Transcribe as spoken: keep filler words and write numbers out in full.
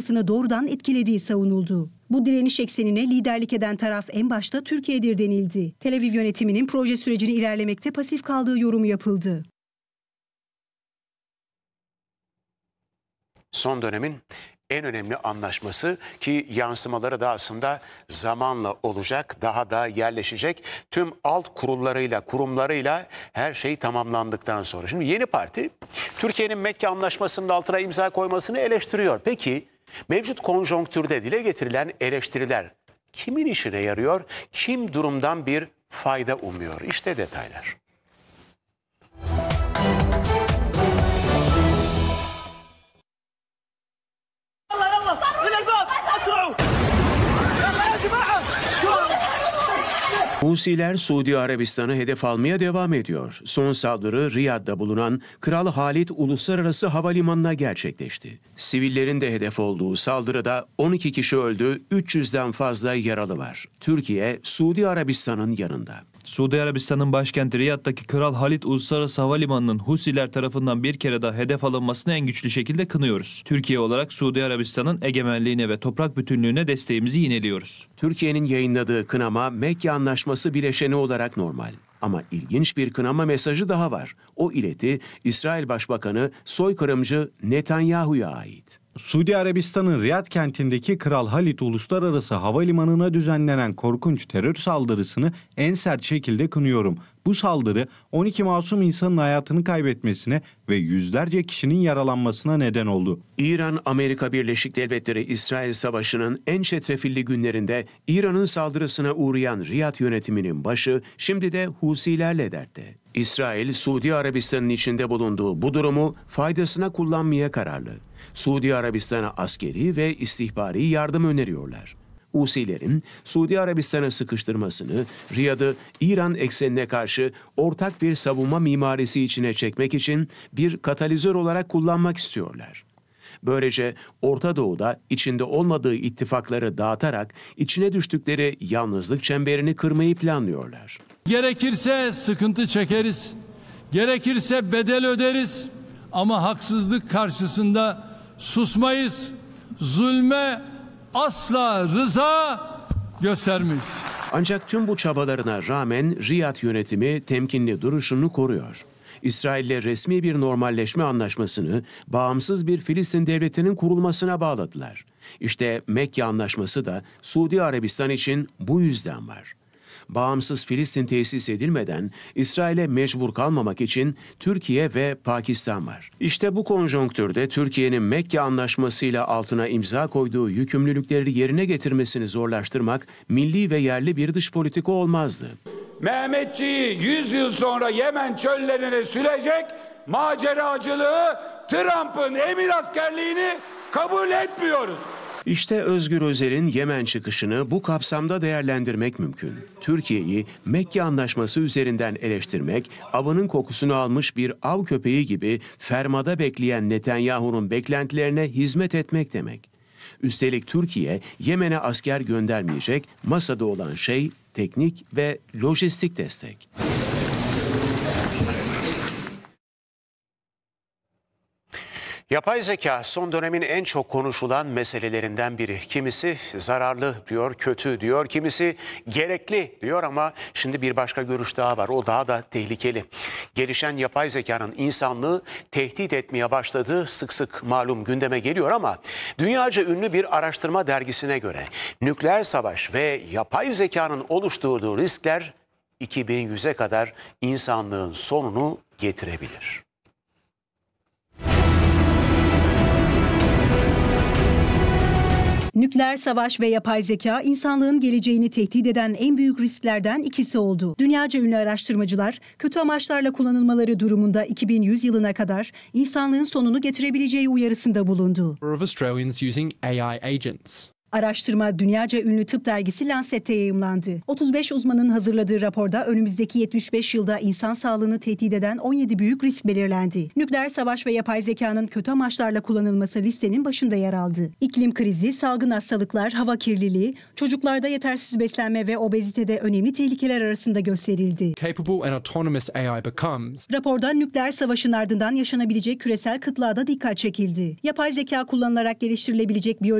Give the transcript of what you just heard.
anlaşmasını doğrudan etkilediği savunuldu. Bu direniş eksenine liderlik eden taraf en başta Türkiye'dir denildi. Tel Aviv yönetiminin proje sürecini ilerlemekte pasif kaldığı yorumu yapıldı. Son dönemin en önemli anlaşması ki yansımaları da aslında zamanla olacak, daha da yerleşecek. Tüm alt kurullarıyla, kurumlarıyla her şey tamamlandıktan sonra. Şimdi yeni parti Türkiye'nin Mekke Anlaşması'nın altına imza koymasını eleştiriyor. Peki mevcut konjonktürde dile getirilen eleştiriler kimin işine yarıyor? Kim durumdan bir fayda umuyor? İşte detaylar. Husiler Suudi Arabistan'ı hedef almaya devam ediyor. Son saldırı Riyad'da bulunan Kral Halid Uluslararası Havalimanı'na gerçekleşti. Sivillerin de hedef olduğu saldırıda on iki kişi öldü, üç yüzden fazla yaralı var. Türkiye, Suudi Arabistan'ın yanında. Suudi Arabistan'ın başkenti Riyad'daki Kral Halid Uluslararası Havalimanı'nın Husiler tarafından bir kere daha hedef alınmasını en güçlü şekilde kınıyoruz. Türkiye olarak Suudi Arabistan'ın egemenliğine ve toprak bütünlüğüne desteğimizi yineliyoruz. Türkiye'nin yayınladığı kınama Mekke Anlaşması bileşeni olarak normal. Ama ilginç bir kınama mesajı daha var. O ileti İsrail Başbakanı soykırımcı Netanyahu'ya ait. Suudi Arabistan'ın Riyad kentindeki Kral Halid Uluslararası Havalimanı'na düzenlenen korkunç terör saldırısını en sert şekilde kınıyorum. Bu saldırı on iki masum insanın hayatını kaybetmesine ve yüzlerce kişinin yaralanmasına neden oldu. İran-Amerika Birleşik Devletleri İsrail Savaşı'nın en çetrefilli günlerinde İran'ın saldırısına uğrayan Riyad yönetiminin başı şimdi de Husilerle dertte. İsrail, Suudi Arabistan'ın içinde bulunduğu bu durumu faydasına kullanmaya kararlı. Suudi Arabistan'a askeri ve istihbari yardım öneriyorlar. Husilerin Suudi Arabistan'a sıkıştırmasını, Riyad'ı İran eksenine karşı ortak bir savunma mimarisi içine çekmek için bir katalizör olarak kullanmak istiyorlar. Böylece Orta Doğu'da içinde olmadığı ittifakları dağıtarak içine düştükleri yalnızlık çemberini kırmayı planlıyorlar. Gerekirse sıkıntı çekeriz, gerekirse bedel öderiz ama haksızlık karşısında susmayız, zulme asla rıza göstermeyiz. Ancak tüm bu çabalarına rağmen Riyad yönetimi temkinli duruşunu koruyor. İsrail'le resmi bir normalleşme anlaşmasını bağımsız bir Filistin devletinin kurulmasına bağladılar. İşte Mekke Anlaşması da Suudi Arabistan için bu yüzden var. Bağımsız Filistin tesis edilmeden İsrail'e mecbur kalmamak için Türkiye ve Pakistan var. İşte bu konjonktürde Türkiye'nin Mekke Anlaşması'yla altına imza koyduğu yükümlülükleri yerine getirmesini zorlaştırmak milli ve yerli bir dış politika olmazdı. Mehmetçiği yüz yıl sonra Yemen çöllerine sürecek maceracılığı, Trump'ın emir askerliğini kabul etmiyoruz. İşte Özgür Özel'in Yemen çıkışını bu kapsamda değerlendirmek mümkün. Türkiye'yi Mekke Anlaşması üzerinden eleştirmek, avının kokusunu almış bir av köpeği gibi fermada bekleyen Netanyahu'nun beklentilerine hizmet etmek demek. Üstelik Türkiye, Yemen'e asker göndermeyecek, masada olan şey teknik ve lojistik destek. Yapay zeka son dönemin en çok konuşulan meselelerinden biri. Kimisi zararlı diyor, kötü diyor, kimisi gerekli diyor ama şimdi bir başka görüş daha var. O daha da tehlikeli. Gelişen yapay zekanın insanlığı tehdit etmeye başladığı sık sık malum gündeme geliyor ama dünyaca ünlü bir araştırma dergisine göre nükleer savaş ve yapay zekanın oluşturduğu riskler iki bin yüze kadar insanlığın sonunu getirebilir. Nükleer savaş ve yapay zeka insanlığın geleceğini tehdit eden en büyük risklerden ikisi oldu. Dünyaca ünlü araştırmacılar kötü amaçlarla kullanılmaları durumunda iki bin yüz yılına kadar insanlığın sonunu getirebileceği uyarısında bulundu. Of Australians using A I agents. Araştırma dünyaca ünlü tıp dergisi Lancet'te yayımlandı. otuz beş uzmanın hazırladığı raporda önümüzdeki yetmiş beş yılda insan sağlığını tehdit eden on yedi büyük risk belirlendi. Nükleer savaş ve yapay zekanın kötü amaçlarla kullanılması listenin başında yer aldı. İklim krizi, salgın hastalıklar, hava kirliliği, çocuklarda yetersiz beslenme ve obezitede önemli tehlikeler arasında gösterildi. Capable and autonomous A I becomes. Raporda nükleer savaşın ardından yaşanabilecek küresel kıtlığa da dikkat çekildi. Yapay zeka kullanılarak geliştirilebilecek biyolojik